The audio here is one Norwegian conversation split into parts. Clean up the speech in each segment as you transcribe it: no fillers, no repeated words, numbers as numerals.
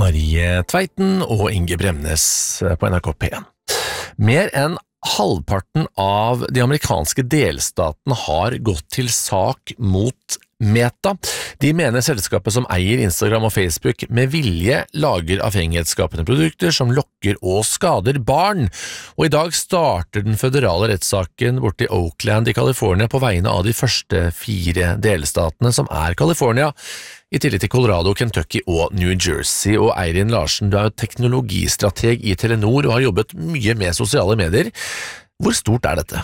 Marie Tveiten og Inge Bremnes på NRK P1. Mer enn halvparten av de amerikanske delstatene har gått til sak mot Meta. De mener selskapet som eier Instagram og Facebook med vilje lager avhengighetsskapende produkter som lokker og skader barn. Og i dag starter den føderale rettssaken borte i Oakland i California på vegne av de første 4 delstatene som er California, i tillegg til Colorado, Kentucky og New Jersey. Og Eirin Larsen, du er jo teknologistrateg i Telenor og har jobbet mye med sosiale medier. Hvor stort er dette?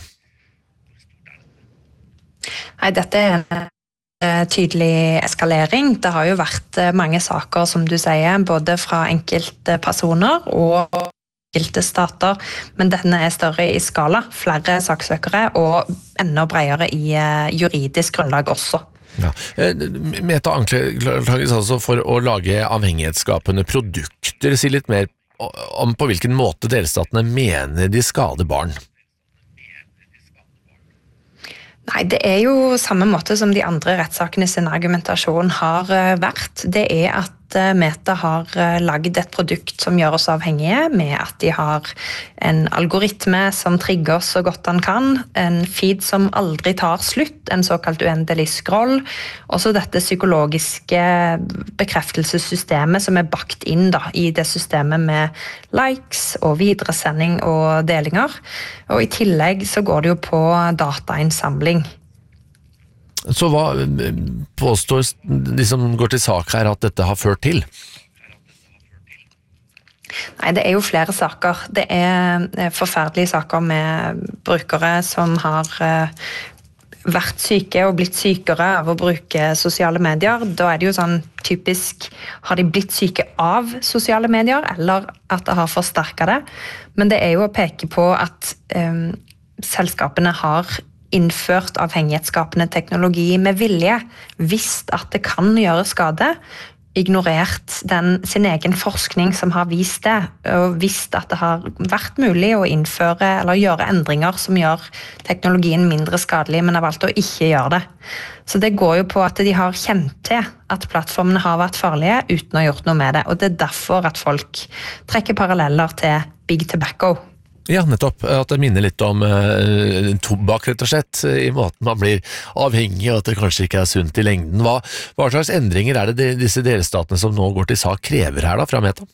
Nei, dette er en tydelig eskalering. Det har jo vært mange saker, som du sier, både fra enkelte personer og enkelte stater, men denne er større i skala, flere saksøkere og enda bredere i juridisk grunnlag også. Ja. Meta anklages altså for å lage avhengighetsskapende produkter. Si litt mer om på hvilken måte delstatene mener de skader barn. Nei, det er jo samme måte som de andre rettssakene sin argumentasjon har vært. Det er at Meta har laget et produkt som gjør oss avhengige, med at de har en algoritme som trigger så godt den kan, en feed som aldri tar slutt, en såkalt uendelig scroll, og så dette psykologiske bekreftelsessystemet som er bakt inn da, i det systemet med likes og videresending og delinger. Og i tillegg så går det jo på datainnsamling. Så hva påstår de som går til sak her at dette har ført til? Nei, det er jo flere saker. Det er forferdelige saker med brukere som har vært syke og blitt sykere av å bruke sosiale medier. Da er det jo sånn typisk, har de blitt syke av sosiale medier, eller at det har forsterket det. Men det er jo å peke på at selskapene har innført avhengighetsskapende teknologi med vilje, visst at det kan gjøre skade, ignorert sin egen forskning som har vist det, og visst at det har vært mulig å innføre eller gjøre endringer som gjør teknologien mindre skadelig, men har valgt å ikke gjøre det. Så det går jo på at de har kjent til at plattformene har vært farlige uten å ha gjort noe med det, og det er derfor at folk trekker paralleller til Big Tobacco. Ja, nettopp. At det minner litt om tobakk, rett og slett, i måten man blir avhengig, og at det kanskje ikke er sunt i lengden. Hva slags endringer er det disse delstatene som nå går til sak krever her da, fra Meta?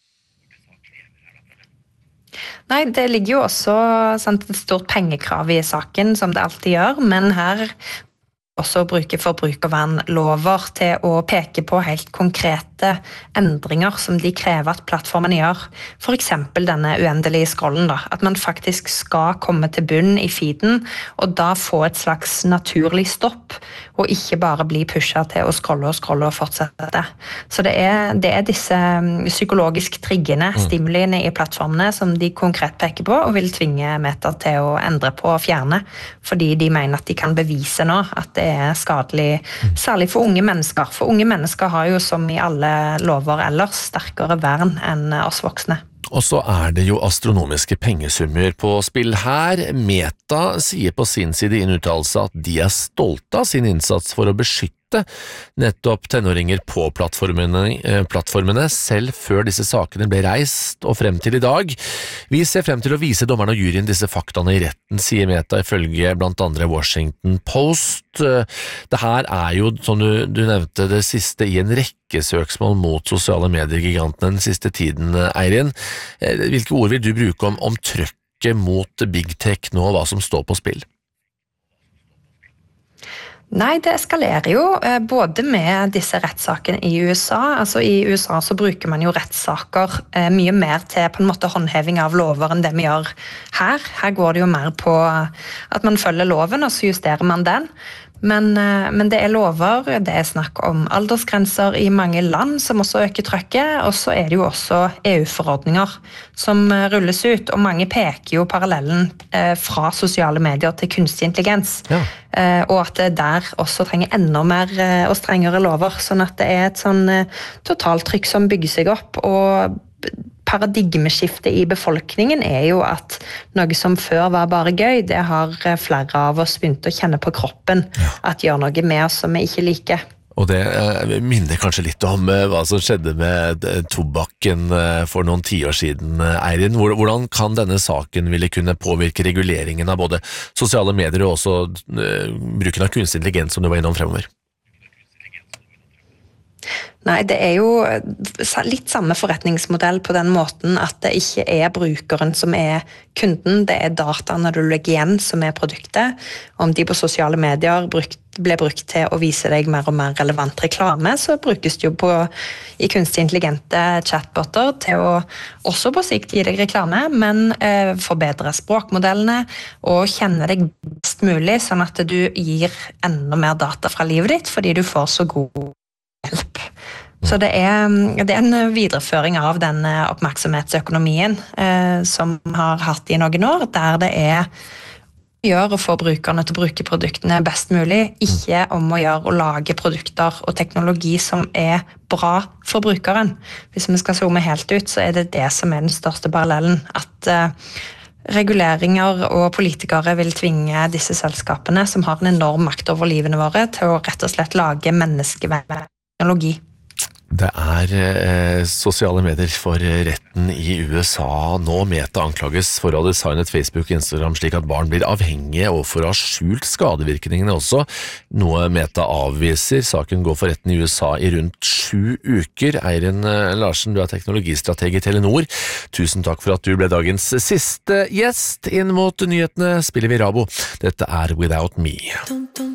Nei, det ligger jo også et stort pengekrav i saken, som det alltid gjør, men her også bruke forbrukervernlover til å peke på helt konkrete endringer som de krever at plattformen gjør. For eksempel denne uendelige scrollen, da. At man faktisk skal komme til bunn i feeden, og da få et slags naturlig stopp, og ikke bare bli pushet til å scrolle og fortsette. Så det er disse psykologisk triggende stimuliene i plattformene som de konkret peker på, og vil tvinge Meta til å endre på og fjerne, fordi de mener at de kan bevise nå at det er skadelig, særlig for unge mennesker. For unge mennesker har jo, som i alle lover ellers, sterkere vern enn oss voksne. Og så er det jo astronomiske pengesummer på spill her. Meta sier på sin side i en uttalelse at de er stolte av sin innsats for å beskytte nettopp tenåringer på plattformene, selv før disse sakene ble reist og frem til i dag. Vi ser frem til å vise dommerne og juryen disse faktaene i retten, sier Meta ifølge blant andre Washington Post. Det her er jo, som du nevnte, det siste i en rekke søksmål mot sosiale medier-gigantene den siste tiden, Eirin. Hvilke ord vil du bruke om trøkket mot Big Tech nå, og hva som står på spill? Nei, det eskalerer jo både med disse rettssakene i USA. Altså i USA så bruker man jo rettssaker mye mer til på en måte håndheving av lover enn det vi gjør her. Her går det jo mer på at man følger loven, og så justerer man den. Men det er lover, det er snakk om aldersgrenser i mange land som også øker trøkket, og så er det jo også EU-forordninger som rulles ut, og mange peker jo parallellen fra sosiale medier til kunstig intelligens, og at det der også trenger enda mer og strengere lover, sånn at det er et sånn totaltrykk som bygger seg opp, og paradigmeskiftet i befolkningen er jo at noe som før var bare gøy, det har flere av oss begynt å kjenne på kroppen, at gjør noe med oss som vi ikke liker. Og det minner kanskje litt om hva som skjedde med tobakken for noen tiår siden, Eirin. Hvordan kan denne saken ville kunne påvirke reguleringen av både sosiale medier og også bruken av kunstig intelligens som du var innom fremover? Nei, det er jo litt samme forretningsmodell på den måten at det ikke er brukeren som er kunden, det er dataene du legger igjen som er produktet. Om de på sosiale medier ble brukt til å vise deg mer og mer relevant reklame, så brukes det jo i kunstig intelligente chatboter til å også på sikt gi deg reklame, men forbedre språkmodellene og kjenne deg best mulig, sånn at du gir enda mer data fra livet ditt, fordi du får så god hjelp. Så det er en videreføring av den oppmerksomhetsøkonomien som har hatt i noen år, der det gjør å få brukerne til å bruke produktene best mulig, ikke om å gjøre å lage produkter og teknologi som er bra for brukeren. Hvis vi skal zoome helt ut, så er det det som er den største parallellen, at reguleringer og politikere vil tvinge disse selskapene, som har en enorm makt over livene våre, til å rett og slett lage menneskevennlig teknologi. Det sosiale medier for retten i USA nå. Meta anklages for å ha designet Facebook og Instagram slik at barn blir avhengige og for å ha skjult skadevirkningene også, noe Meta avviser. Saken går for retten i USA i rundt 7 uker. Eirin Larsen, du er teknologistrateg i Telenor. Tusen takk for at du ble dagens siste gjest. Inn mot nyhetene spiller vi Rabo. Dette Without Me.